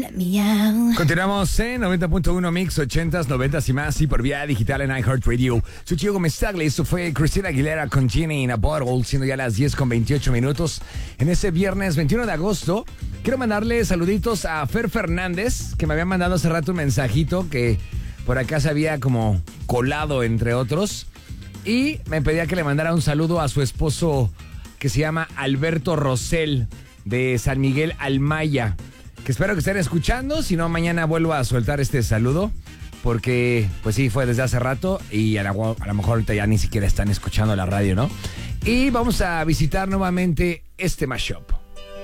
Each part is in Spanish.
Continuamos en 90.1 Mix, 80s, 90s y más, y por vía digital en iHeartRadio. Soy Chico Gómez Tagle, esto fue Christina Aguilera con Genie in a Bottle, siendo ya las 10:28 en este viernes 21 de agosto. Quiero mandarle saluditos a Fer Fernández, que me había mandado hace rato un mensajito que por acá se había como colado, entre otros, y me pedía que le mandara un saludo a su esposo, que se llama Alberto Rosell, de San Miguel Almaya, que espero que estén escuchando. Si no, mañana vuelvo a soltar este saludo, porque pues sí, fue desde hace rato y a lo mejor ahorita ya ni siquiera están escuchando la radio, ¿no? Y vamos a visitar nuevamente este mashup.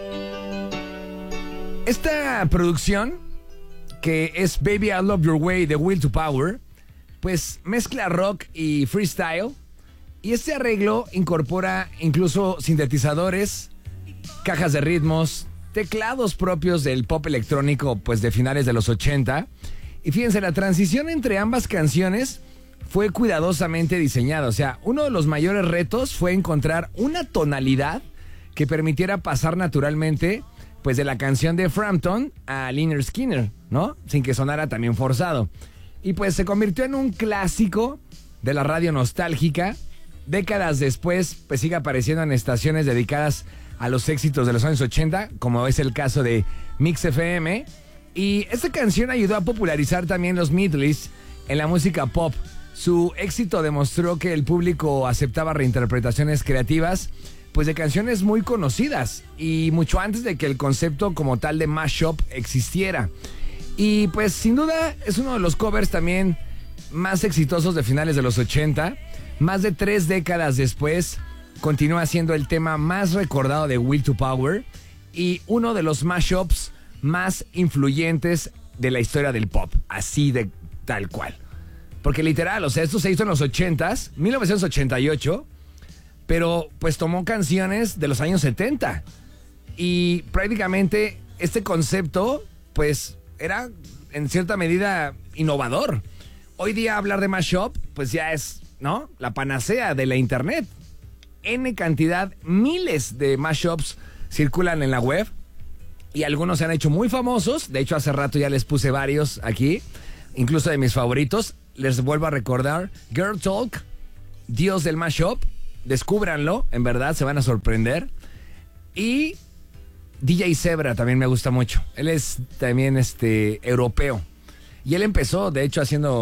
Esta producción, que es Baby I Love Your Way de Will to Power, pues mezcla rock y freestyle, y este arreglo incorpora incluso sintetizadores, cajas de ritmos, teclados propios del pop electrónico, pues de finales de los 80. Y fíjense, la transición entre ambas canciones fue cuidadosamente diseñada. O sea, uno de los mayores retos fue encontrar una tonalidad que permitiera pasar naturalmente, pues de la canción de Frampton a Lynyrd Skynyrd, ¿no? Sin que sonara también forzado. Y pues se convirtió en un clásico de la radio nostálgica. Décadas después, pues sigue apareciendo en estaciones dedicadas a los éxitos de los años 80, como es el caso de Mix FM. Y esta canción ayudó a popularizar también los medleys en la música pop. Su éxito demostró que el público aceptaba reinterpretaciones creativas, pues de canciones muy conocidas, y mucho antes de que el concepto como tal de mashup existiera. Y pues sin duda es uno de los covers también más exitosos de finales de los 80. Más de 3 décadas después, continúa siendo el tema más recordado de Will to Power y uno de los mashups más influyentes de la historia del pop, así de tal cual. Porque literal, o sea, esto se hizo en los 80s, 1988, pero pues tomó canciones de los años 70. Y prácticamente este concepto, pues, era en cierta medida innovador. Hoy día hablar de mashup, pues ya es, ¿no?, la panacea de la internet. N cantidad, miles de mashups circulan en la web y algunos se han hecho muy famosos. De hecho, hace rato ya les puse varios aquí, incluso de mis favoritos. Les vuelvo a recordar: Girl Talk, Dios del mashup, descúbranlo, en verdad se van a sorprender. Y DJ Zebra también me gusta mucho. Él es también europeo y él empezó, de hecho, haciendo